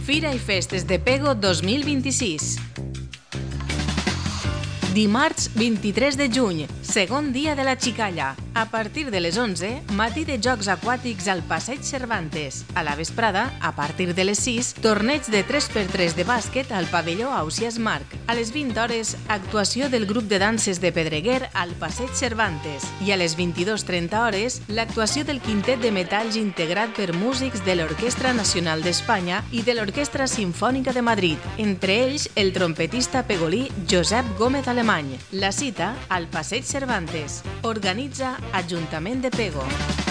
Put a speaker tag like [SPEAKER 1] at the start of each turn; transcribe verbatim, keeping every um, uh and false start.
[SPEAKER 1] Fira i Festes de Pego dos mil vint-i-sis. Dimarts vint-i-tres de juny, segon dia de la xicalla. A partir de les onze, matí de jocs aquàtics al Passeig Cervantes. A la vesprada, a partir de les sis, torneig de tres per tres de bàsquet al pavelló Ausiàs Marc. A les vint hores, actuació del grup de danses de Pedreguer al Passeig Cervantes. I a les vint-i-dos trenta hores, l'actuació del quintet de metalls integrat per músics de l'Orquestra Nacional d'Espanya i de l'Orquestra Simfònica de Madrid, entre ells el trompetista pegolí Josep Gómez Alemany. La cita al Passeig Cervantes. Organitza Ajuntament de Pego.